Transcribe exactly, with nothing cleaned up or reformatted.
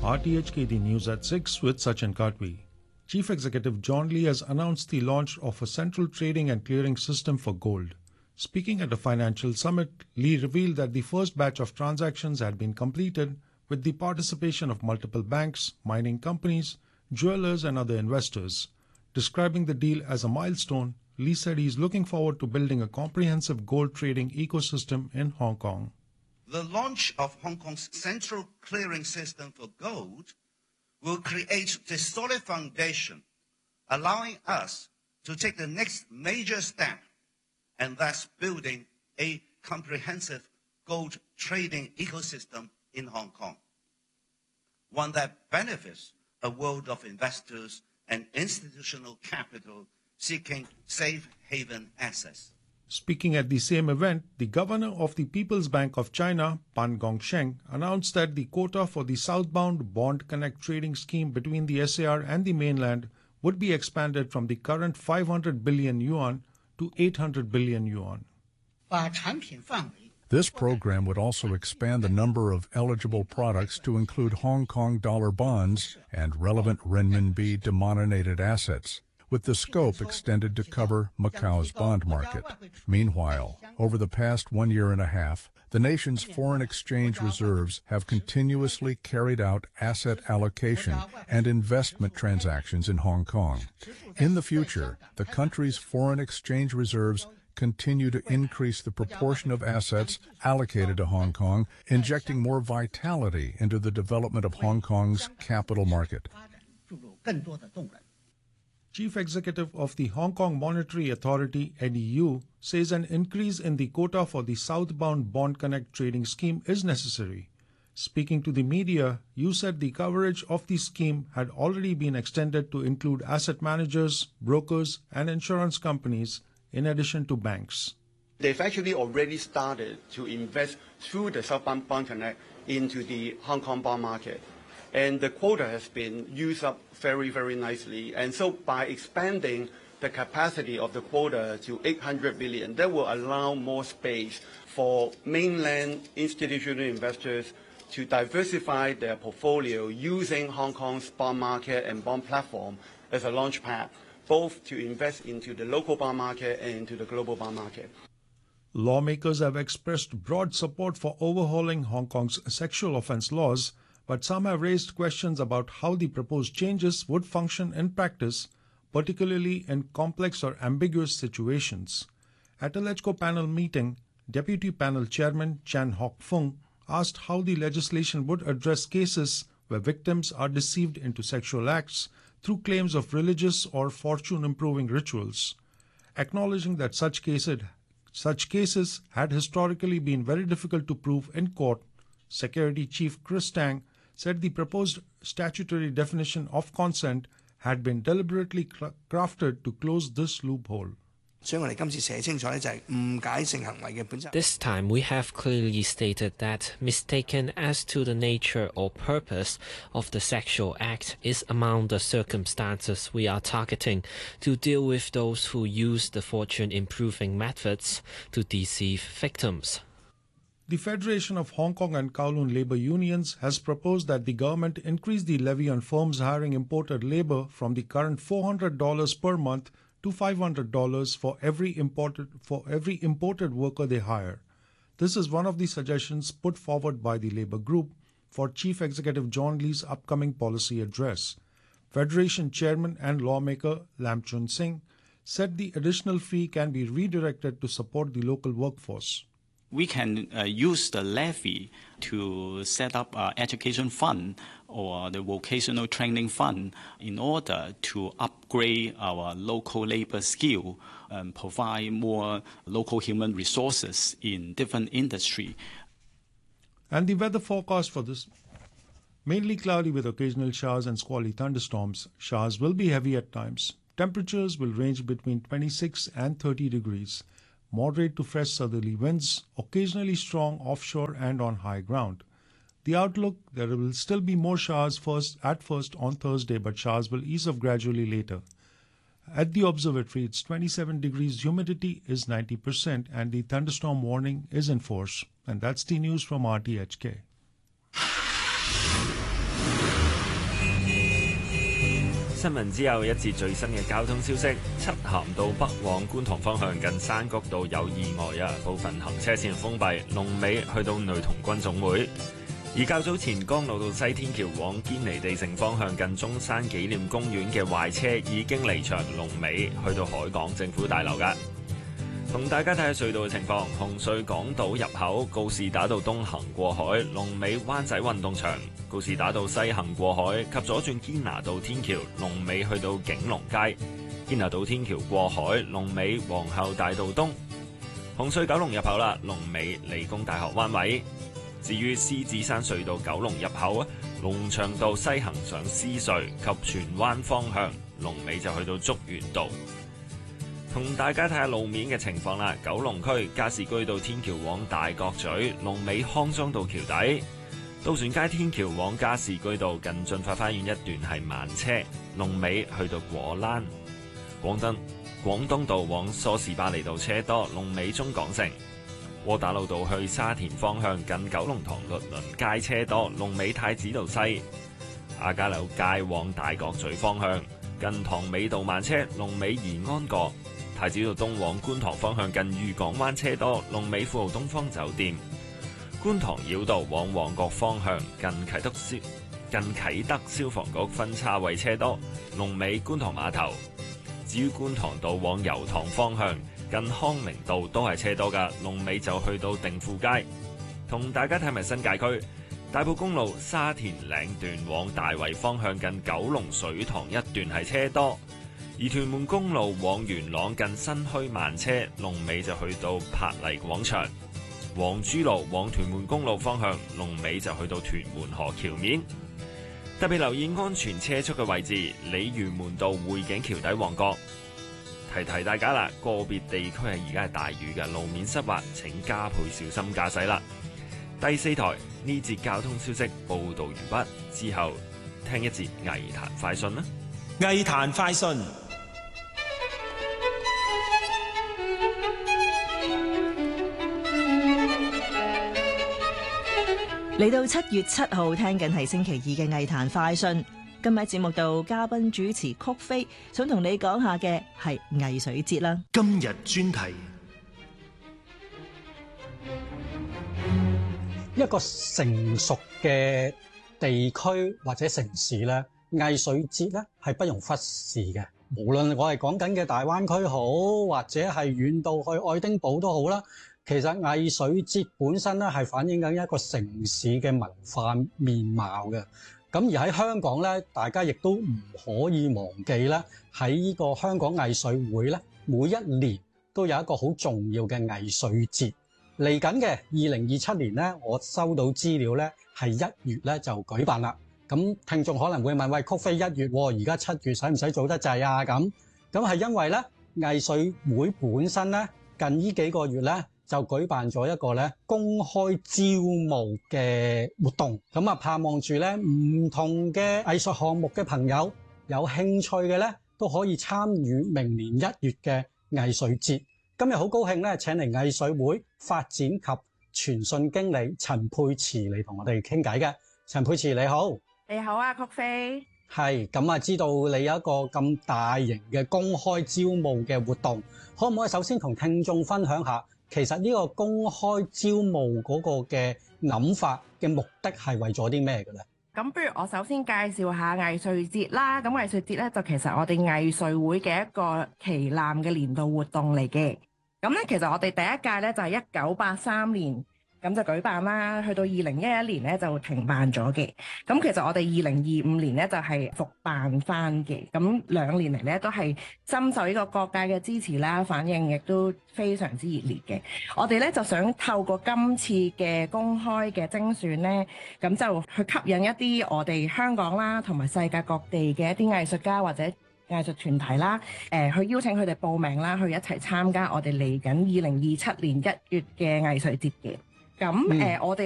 R T H K D News at six with Sachin Katwi. Chief Executive John Lee has announced the launch of a central trading and clearing system for gold. Speaking at a financial summit, Lee revealed that the first batch of transactions had been completed with the participation of multiple banks, mining companies, jewelers and other investors. Describing the deal as a milestone, Lee said he is looking forward to building a comprehensive gold trading ecosystem in Hong Kong. The launch of Hong Kong's central clearing system for gold will create the solid foundation, allowing us to take the next major step, and thus building a comprehensive gold trading ecosystem in Hong Kong, one that benefits a world of investors and institutional capital seeking safe haven access. Speaking at the same event, the governor of the People's Bank of China, Pan Gongsheng, announced that the quota for the southbound Bond Connect trading scheme between the S A R and the mainland would be expanded from the current five hundred billion yuan to eight hundred billion yuan. This program would also expand the number of eligible products to include Hong Kong dollar bonds and relevant renminbi denominated assets, with the scope extended to cover Macau's bond market. Meanwhile, over the past one year and a half, the nation's foreign exchange reserves have continuously carried out asset allocation and investment transactions in Hong Kong. In the future, the country's foreign exchange reserves continue to increase the proportion of assets allocated to Hong Kong, injecting more vitality into the development of Hong Kong's capital market. Chief Executive of the Hong Kong Monetary Authority, N E U, says an increase in the quota for the southbound Bond Connect trading scheme is necessary. Speaking to the media, Yu said the coverage of the scheme had already been extended to include asset managers, brokers, and insurance companies, in addition to banks. They've actually already started to invest through the southbound Bond Connect into the Hong Kong bond market. And the quota has been used up very, very nicely. And so by expanding the capacity of the quota to eight hundred billion, that will allow more space for mainland institutional investors to diversify their portfolio using Hong Kong's bond market and bond platform as a launch pad, both to invest into the local bond market and into the global bond market. Lawmakers have expressed broad support for overhauling Hong Kong's sexual offence laws, but some have raised questions about how the proposed changes would function in practice, particularly in complex or ambiguous situations. At a LegCo panel meeting, Deputy Panel Chairman Chan Hock Fung asked how the legislation would address cases where victims are deceived into sexual acts through claims of religious or fortune-improving rituals. Acknowledging that such cases, such cases had historically been very difficult to prove in court, Security Chief Chris Tang said the proposed statutory definition of consent had been deliberately crafted to close this loophole. This time we have clearly stated that mistaken as to the nature or purpose of the sexual act is among the circumstances we are targeting to deal with those who use the fortune-improving methods to deceive victims. The Federation of Hong Kong and Kowloon Labour Unions has proposed that the government increase the levy on firms hiring imported labour from the current four hundred dollars per month to five hundred dollars for every imported for every imported worker they hire. This is one of the suggestions put forward by the Labour Group for Chief Executive John Lee's upcoming policy address. Federation Chairman and lawmaker Lam Chun Sing said the additional fee can be redirected to support the local workforce. We can uh, use the levy to set up an education fund or the vocational training fund in order to upgrade our local labor skill and provide more local human resources in different industries. And the weather forecast for this: mainly cloudy with occasional showers and squally thunderstorms. Showers will be heavy at times. Temperatures will range between twenty-six and thirty degrees. Moderate to fresh southerly winds, occasionally strong offshore and on high ground. The outlook: there will still be more showers first at first on Thursday, but showers will ease off gradually later. At the observatory, it's twenty-seven degrees, humidity is ninety percent, and the thunderstorm warning is in force. And that's the news from R T H K. 新聞之後，一節最新嘅交通消息：漆咸道北往觀塘方向近山谷道有意外啊，部分行車線封閉，龍尾去到女童軍總會。而較早前干諾道西天橋往堅尼地城方向近中山紀念公園嘅壞車已經離場，龍尾去到海港政府大樓㗎。同大家睇下隧道嘅情況，紅隧港島入口告士打道東行過海，龍尾灣仔運動場；告士打道西行過海及左轉堅拿道天橋，龍尾去到景隆街；堅拿道天橋過海，龍尾皇后大道東。紅隧九龍入口啦，龍尾理工大學灣位。至於獅子山隧道九龍入口啊，龍翔道西行上獅隧及荃灣方向，龍尾就去到竹園道。同大家睇下路面嘅情況啦，九龍區加士居道天橋往大角咀，龍尾康莊道橋底；渡船街天橋往加士居道近駿發花園一段係慢車，龍尾去到果欄。廣東廣東道往梳士巴利道車多，龍尾中港城。窩打老道去沙田方向近九龍塘律倫街車多，龍尾太子道西。亞皆老街往大角咀方向近塘尾道慢車，龍尾宜安閣。太子道東往觀塘方向近裕港灣車多，龍尾富豪東方酒店。觀塘繞道往旺角方向近啟德消近啟德消防局分叉位車多，龍尾觀塘碼頭。至於觀塘道往油塘方向近康寧道都係車多㗎，龍尾就去到定富街。同大家睇埋新界區，大埔公路沙田嶺段往大圍方向近九龍水塘一段係車多。而屯門公路往元朗近新墟慢車，龍尾就去到柏麗廣場；黃珠路往屯門公路方向，龍尾就去到屯門河橋面。特別留意安全車速嘅位置，鯉魚門道匯景橋底旺角。提提大家啦，個別地區係而家係大雨嘅，路面濕滑，請加倍小心駕駛啦。第四台呢節交通消息報導完畢之後，聽一節藝壇快訊啦。 藝壇快訊。 嚟到七月七號，聽緊係星期二嘅藝壇快訊。今日節目度嘉賓主持曲飛，想同你講下嘅係藝穗節啦。 今日專題， 一個成熟嘅地區或者城市咧，藝穗節咧係不容忽視嘅。無論我係講緊嘅大灣區好，或者係遠到去愛丁堡都好啦。其實藝穗節本身咧係反映緊一個城市嘅文化面貌嘅。咁而喺香港咧，大家亦都唔可以忘記咧，喺呢個香港藝穗會咧，每一年都有一個好重要嘅藝穗節。嚟緊嘅二零二七年咧，我收到資料咧係一月咧就舉辦啦。咁聽眾可能會問：喂，曲飛一月喎，而家七月使唔使做得滯啊？咁咁係因為咧藝穗會本身咧近呢幾個月咧，就舉辦咗一個咧公開招募嘅活動，咁啊盼望住咧唔同嘅藝術項目嘅朋友有興趣嘅咧都可以參與明年一月嘅藝穗節。今日好高興咧請嚟藝穗會發展及傳訊經理陳佩慈嚟同我哋傾偈嘅。陳佩慈你好。 你好啊，曲飛。 係，咁啊知道你有一個咁大型嘅公開招募嘅活動，可唔可以首先同聽眾分享下？其實呢個公開招募嗰個嘅諗法嘅目的係為咗啲咩嘅咧？ 咁不如我首先介紹下藝穗節啦。咁藝穗節咧就其實我哋藝穗會嘅一個旗艦嘅年度活動嚟嘅。咁咧其實我哋第一屆咧就係一九八三年咁就舉辦啦，去到二零一一年咧就停辦咗嘅。咁其實我哋二零二五年咧就係復辦翻嘅。咁兩年嚟咧都係深受呢個各界嘅支持啦，反應亦都非常之熱烈嘅。我哋咧就想透過今次嘅公開嘅精選咧，咁就去吸引一啲我哋香港啦同埋世界各地嘅一啲藝術家或者藝術團體啦，誒、呃、去邀請佢哋報名啦，去一齊參加我哋嚟緊二零二七年一月嘅藝穗節嘅。咁誒、呃，我哋